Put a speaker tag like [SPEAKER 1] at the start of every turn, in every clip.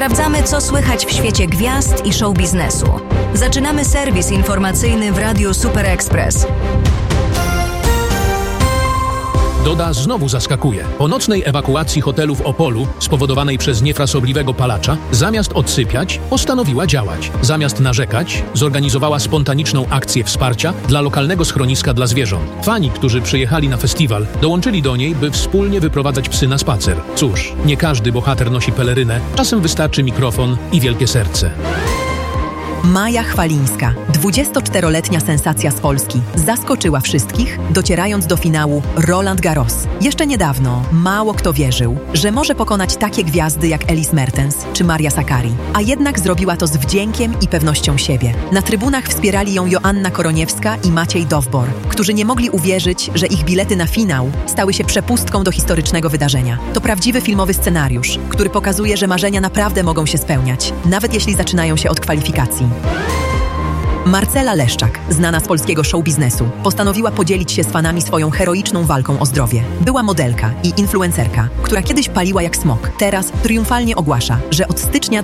[SPEAKER 1] Sprawdzamy, co słychać w świecie gwiazd i show biznesu. Zaczynamy serwis informacyjny w Radiu Super Express.
[SPEAKER 2] Doda znowu zaskakuje. Po nocnej ewakuacji hotelu w Opolu, spowodowanej przez niefrasobliwego palacza, zamiast odsypiać, postanowiła działać. Zamiast narzekać, zorganizowała spontaniczną akcję wsparcia dla lokalnego schroniska dla zwierząt. Fani, którzy przyjechali na festiwal, dołączyli do niej, by wspólnie wyprowadzać psy na spacer. Cóż, nie każdy bohater nosi pelerynę, czasem wystarczy mikrofon i wielkie serce.
[SPEAKER 3] Maja Chwalińska, 24-letnia sensacja z Polski, zaskoczyła wszystkich, docierając do finału Roland Garros. Jeszcze niedawno mało kto wierzył, że może pokonać takie gwiazdy jak Elise Mertens czy Maria Sakkari, a jednak zrobiła to z wdziękiem i pewnością siebie. Na trybunach wspierali ją Joanna Koroniewska i Maciej Dowbor, którzy nie mogli uwierzyć, że ich bilety na finał stały się przepustką do historycznego wydarzenia. To prawdziwy filmowy scenariusz, który pokazuje, że marzenia naprawdę mogą się spełniać, nawet jeśli zaczynają się od kwalifikacji. Marcela Leszczak, znana z polskiego show biznesu, postanowiła podzielić się z fanami swoją heroiczną walką o zdrowie. Była modelka i influencerka, która kiedyś paliła jak smok. Teraz triumfalnie ogłasza, że od stycznia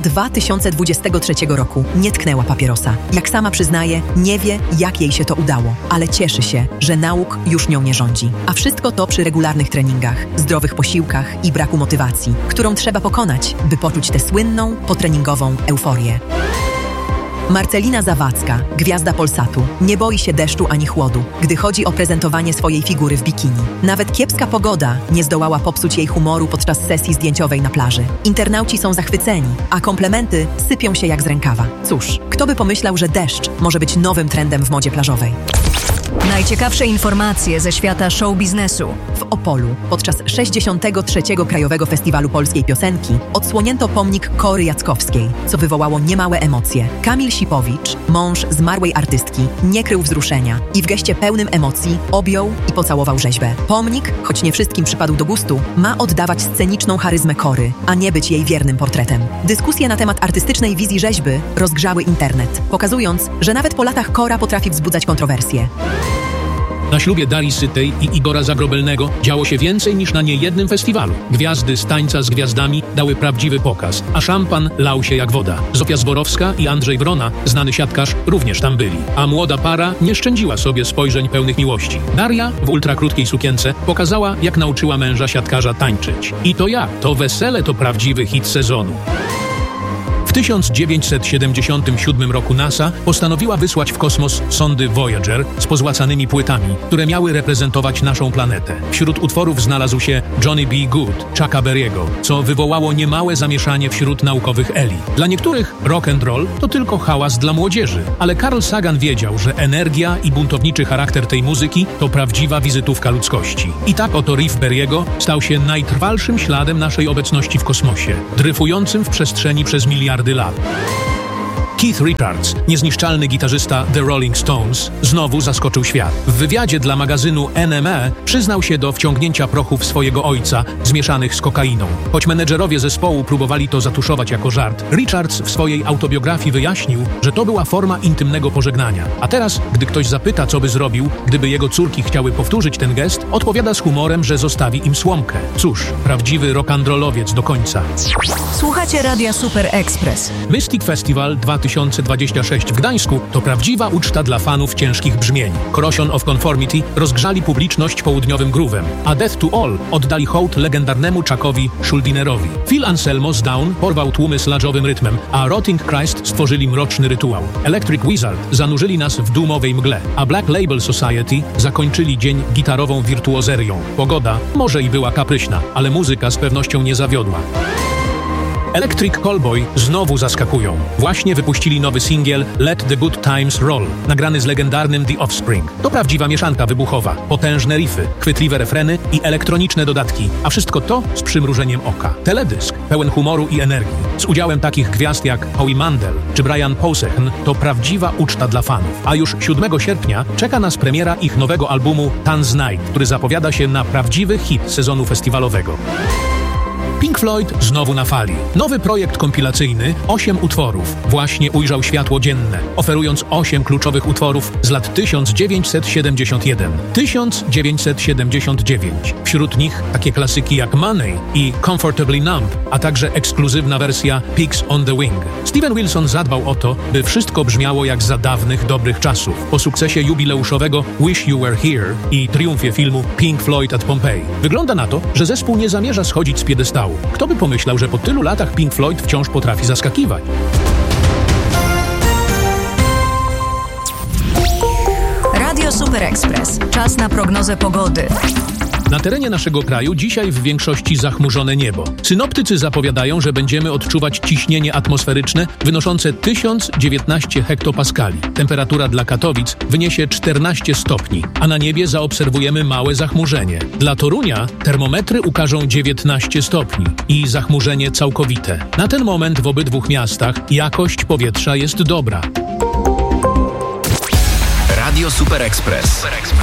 [SPEAKER 3] 2023 roku nie tknęła papierosa. Jak sama przyznaje, nie wie, jak jej się to udało, ale cieszy się, że nauk już nią nie rządzi. A wszystko to przy regularnych treningach, zdrowych posiłkach i braku motywacji, którą trzeba pokonać, by poczuć tę słynną, potreningową euforię. Marcelina Zawadzka, gwiazda Polsatu, nie boi się deszczu ani chłodu, gdy chodzi o prezentowanie swojej figury w bikini. Nawet kiepska pogoda nie zdołała popsuć jej humoru podczas sesji zdjęciowej na plaży. Internauci są zachwyceni, a komplementy sypią się jak z rękawa. Cóż, kto by pomyślał, że deszcz może być nowym trendem w modzie plażowej?
[SPEAKER 1] Najciekawsze informacje ze świata show biznesu.
[SPEAKER 3] W Opolu podczas 63. Krajowego Festiwalu Polskiej Piosenki odsłonięto pomnik Kory Jackowskiej, co wywołało niemałe emocje. Kamil Sipowicz, mąż zmarłej artystki, nie krył wzruszenia i w geście pełnym emocji objął i pocałował rzeźbę. Pomnik, choć nie wszystkim przypadł do gustu, ma oddawać sceniczną charyzmę Kory, a nie być jej wiernym portretem. Dyskusje na temat artystycznej wizji rzeźby rozgrzały internet, pokazując, że nawet po latach Kora potrafi wzbudzać kontrowersje.
[SPEAKER 2] Na ślubie Darii Sytej i Igora Zagrobelnego działo się więcej niż na niejednym festiwalu. Gwiazdy z Tańca z Gwiazdami dały prawdziwy pokaz, a szampan lał się jak woda. Zofia Zborowska i Andrzej Wrona, znany siatkarz, również tam byli. A młoda para nie szczędziła sobie spojrzeń pełnych miłości. Daria w ultrakrótkiej sukience pokazała, jak nauczyła męża siatkarza tańczyć. I to jak? To wesele to prawdziwy hit sezonu. W 1977 roku NASA postanowiła wysłać w kosmos sondy Voyager z pozłacanymi płytami, które miały reprezentować naszą planetę. Wśród utworów znalazł się Johnny B. Good, Chucka Berry'ego, co wywołało niemałe zamieszanie wśród naukowych elit. Dla niektórych rock and roll to tylko hałas dla młodzieży, ale Carl Sagan wiedział, że energia i buntowniczy charakter tej muzyki to prawdziwa wizytówka ludzkości. I tak oto riff Berry'ego stał się najtrwalszym śladem naszej obecności w kosmosie, dryfującym w przestrzeni przez miliardy lat. Keith Richards, niezniszczalny gitarzysta The Rolling Stones, znowu zaskoczył świat. W wywiadzie dla magazynu NME przyznał się do wciągnięcia prochów swojego ojca, zmieszanych z kokainą. Choć menedżerowie zespołu próbowali to zatuszować jako żart, Richards w swojej autobiografii wyjaśnił, że to była forma intymnego pożegnania. A teraz, gdy ktoś zapyta, co by zrobił, gdyby jego córki chciały powtórzyć ten gest, odpowiada z humorem, że zostawi im słomkę. Cóż, prawdziwy rock'n'rollowiec do końca.
[SPEAKER 1] Słuchacie Radia Super Express.
[SPEAKER 2] Mystic Festival 2026 w Gdańsku to prawdziwa uczta dla fanów ciężkich brzmień. Corrosion of Conformity rozgrzali publiczność południowym groove'em, a Death to All oddali hołd legendarnemu Chuckowi Schuldinerowi. Phil Anselmo z Down porwał tłumy sludge'owym rytmem, a Rotting Christ stworzyli mroczny rytuał. Electric Wizard zanurzyli nas w doomowej mgle, a Black Label Society zakończyli dzień gitarową wirtuozerią. Pogoda może i była kapryśna, ale muzyka z pewnością nie zawiodła. Electric Callboy znowu zaskakują. Właśnie wypuścili nowy singiel Let the Good Times Roll, nagrany z legendarnym The Offspring. To prawdziwa mieszanka wybuchowa, potężne riffy, chwytliwe refreny i elektroniczne dodatki, a wszystko to z przymrużeniem oka. Teledysk pełen humoru i energii, z udziałem takich gwiazd jak Howie Mandel czy Brian Posehn, to prawdziwa uczta dla fanów. A już 7 sierpnia czeka nas premiera ich nowego albumu Tanz Night, który zapowiada się na prawdziwy hit sezonu festiwalowego. Pink Floyd znowu na fali. Nowy projekt kompilacyjny, 8 utworów, właśnie ujrzał światło dzienne, oferując 8 kluczowych utworów z lat 1971-1979. Wśród nich takie klasyki jak Money i Comfortably Numb, a także ekskluzywna wersja Pigs on the Wing. Steven Wilson zadbał o to, by wszystko brzmiało jak za dawnych, dobrych czasów. Po sukcesie jubileuszowego Wish You Were Here i triumfie filmu Pink Floyd at Pompeii. Wygląda na to, że zespół nie zamierza schodzić z piedestału. Kto by pomyślał, że po tylu latach Pink Floyd wciąż potrafi zaskakiwać?
[SPEAKER 1] Radio Super Express. Czas na prognozę pogody.
[SPEAKER 2] Na terenie naszego kraju dzisiaj w większości zachmurzone niebo. Synoptycy zapowiadają, że będziemy odczuwać ciśnienie atmosferyczne wynoszące 1019 hektopaskali. Temperatura dla Katowic wyniesie 14 stopni, a na niebie zaobserwujemy małe zachmurzenie. Dla Torunia termometry ukażą 19 stopni i zachmurzenie całkowite. Na ten moment w obydwu miastach jakość powietrza jest dobra.
[SPEAKER 4] Radio Super Express.